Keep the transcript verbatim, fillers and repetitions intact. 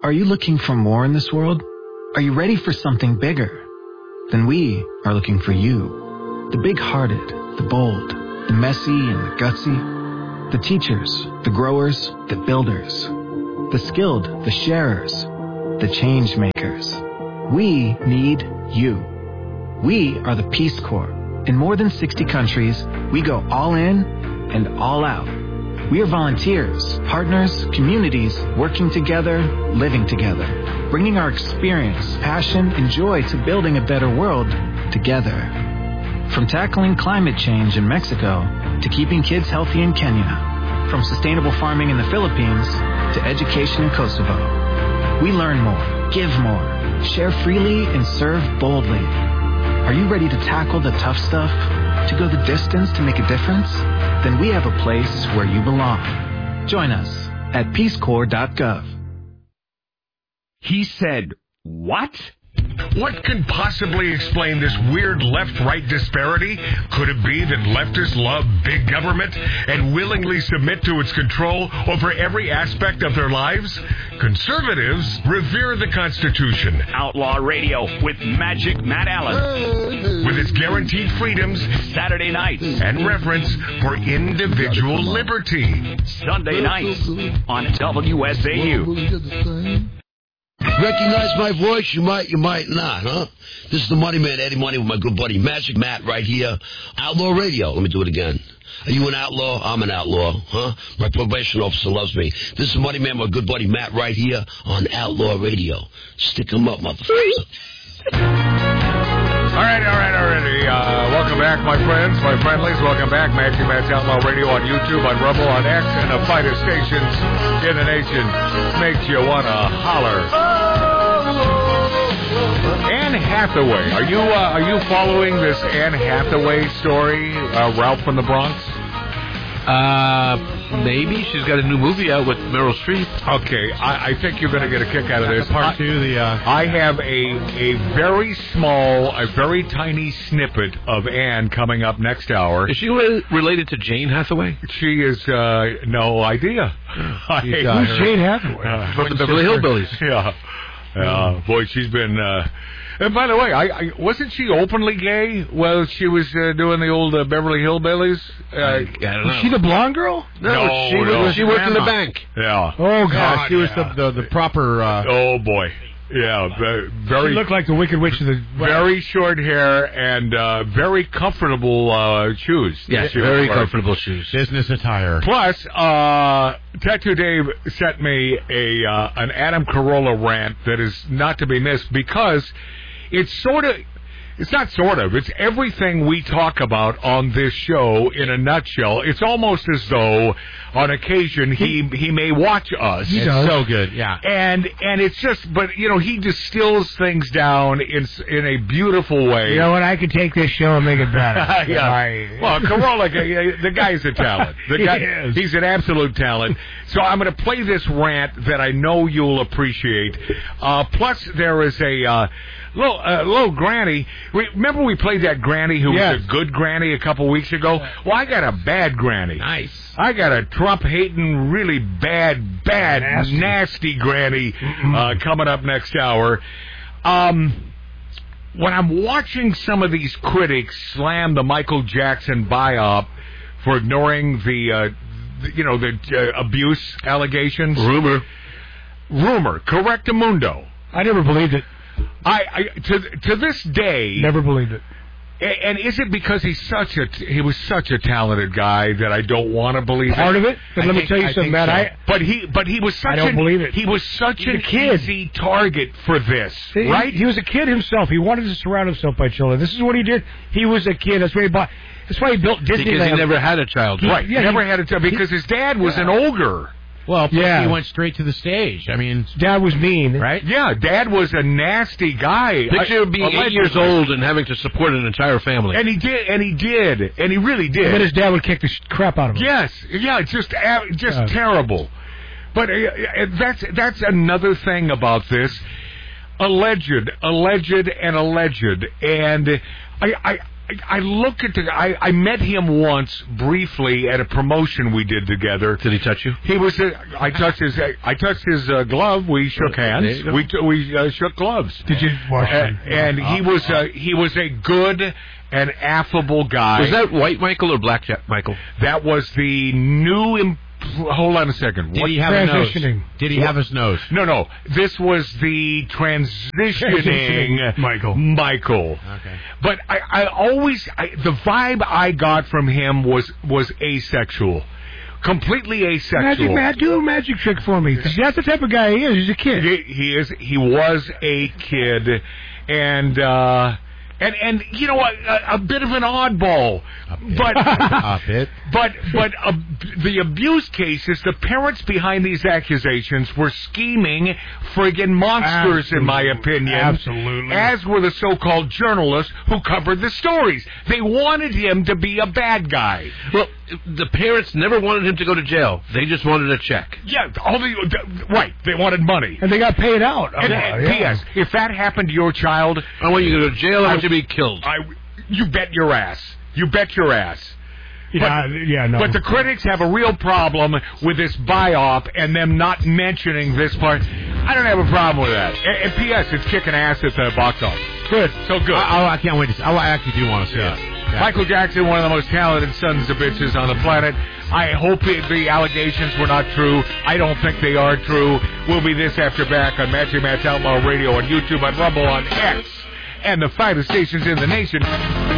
Are you looking for more in this world? Are you ready for something bigger? Then we are looking for you. The big-hearted, the bold, the messy and the gutsy. The teachers, the growers, the builders. The skilled, the sharers, the change makers. We need you. We are the Peace Corps. In more than sixty countries, we go all in and all out. We are volunteers, partners, communities, working together, living together, bringing our experience, passion, and joy to building a better world together. From tackling climate change in Mexico to keeping kids healthy in Kenya, from sustainable farming in the Philippines to education in Kosovo. We learn more, give more, share freely, and serve boldly. Are you ready to tackle the tough stuff? To go the distance to make a difference? Then we have a place where you belong. Join us at peace corps dot gov. He said, what? What could possibly explain this weird left-right disparity? Could it be that leftists love big government and willingly submit to its control over every aspect of their lives? Conservatives revere the Constitution. Outlaw Radio with Magic Matt Allen. With its guaranteed freedoms, Saturday nights, and reverence for individual liberty. Sunday nights on W S A U. Recognize my voice? You might, you might not, huh? This is the Money Man, Eddie Money, with my good buddy Magic Matt right here. Outlaw Radio. Let me do it again. Are you an outlaw? I'm an outlaw, huh? My probation officer loves me. This is Money Man, my good buddy Matt right here on Outlaw Radio. Stick 'em up, motherfucker. All right, all right, all right. Uh, welcome back, my friends, my friendlies. Welcome back, Magic Matt's Outlaw Radio on YouTube, on Rumble, on X, and the finest stations in the nation. Makes you want to holler. Anne Hathaway. Are you uh, are you following this Anne Hathaway story, uh, Ralph from the Bronx? Uh, maybe. She's got a new movie out with Meryl Streep. Okay, I, I think you're going to get a kick out of this. Part two, the... Uh, I have a a very small, a very tiny snippet of Anne coming up next hour. Is she re- related to Jane Hathaway? She is, uh, no idea. I, Who's Jane Hathaway? Uh, From the Beverly Hillbillies. Yeah. Uh, boy, she's been... Uh, and by the way, I, I wasn't she openly gay while she was uh, doing the old uh, Beverly Hillbillies? Uh, I, I don't know. Was she the blonde girl? No, no she, no. was, she worked in the bank. Yeah. Oh, God. God She was yeah. the, the, the proper... Uh, oh, boy. Yeah, very... She looked like the Wicked Witch of the... Very short hair and uh, very comfortable uh, shoes. Yes, very comfortable shoes. Business attire. Plus, uh, Tattoo Dave sent me a uh, an Adam Carolla rant that is not to be missed because it's sort of... It's not sort of. It's everything we talk about on this show in a nutshell. It's almost as though, on occasion, he he may watch us. He does. So good, yeah. And and it's just, but you know, he distills things down in in a beautiful way. You know what? I could take this show and make it better. yeah. I, Well, Carolla, the guy's a talent. The guy, he is. He's an absolute talent. So I'm going to play this rant that I know you'll appreciate. Uh, plus, there is a. Uh, Little, uh, little granny. Remember we played that granny who yes. was a good granny a couple weeks ago? Well, I got a bad granny. Nice. I got a Trump-hating, really bad, bad, nasty, nasty granny uh, coming up next hour. Um, when I'm watching some of these critics slam the Michael Jackson biop for ignoring the, uh, the you know, the uh, abuse allegations. Rumor. Rumor. Correctamundo. I never believed it. I, I to to this day never believed it. And is it because he's such a he was such a talented guy that I don't want to believe part it? of it? But I let think, me tell you I something, Matt. So. I, but he but he was such I don't an, believe it. He was such he's an easy target for this, he, right? He was a kid himself. He wanted to surround himself by children. This is what he did. He was a kid. That's why he bought. That's why he built Disneyland. Because he never had a child, he, right? Yeah, he never he, had a child because he, his dad was yeah. an ogre. Well, yeah. he went straight to the stage. I mean, Dad was mean, right? Yeah, Dad was a nasty guy. Picture being I, eight years old and having to support an entire family. And he did, and he did, and he really did. And then his dad would kick the crap out of him. Yes, yeah, it's just just uh, terrible. But uh, that's that's another thing about this. Alleged, alleged, and alleged, and I. I I look at the I, I met him once briefly at a promotion we did together. Did he touch you? He was. A, I touched his. I touched his uh, glove. We shook hands. We t- we uh, shook gloves. Did you wash uh, And he was. Uh, he was a good and affable guy. Was that white Michael or black Jack Michael? That was the new. Imp- Hold on a second. Did What he have a nose? transitioning? Did he have his nose? No, no. This was the transitioning Michael. Michael. Okay. But I, I always, I, the vibe I got from him was was asexual, completely asexual. Magic man, do a magic trick for me. That's the type of guy he is. He's a kid. He, he is. He was a kid, and. uh And and you know a, a bit of an oddball, but A bit. but but uh, the abuse cases, the parents behind these accusations were scheming friggin' monsters, Absolutely. in my opinion. Absolutely. As were the so-called journalists who covered the stories. They wanted him to be a bad guy. Well, the parents never wanted him to go to jail. They just wanted a check. Yeah, all the, right. They wanted money. And they got paid out. And, Yeah, and yeah. P S If that happened to your child, I want you to go to jail. I want you to be killed. I, you bet your ass. You bet your ass. Yeah, yeah, no. But the critics have a real problem with this biop and them not mentioning this part. I don't have a problem with that. And, and P S It's kicking ass at the box office. Good. So good. I, I, I can't wait to see. I actually do want to see Yeah. it. Yeah. Michael Jackson, one of the most talented sons of bitches on the planet. I hope it, the allegations were not true. I don't think they are true. We'll be this after back on Matchy Matt's Outlaw Radio on YouTube, on Rumble, on X, and the finest stations in the nation.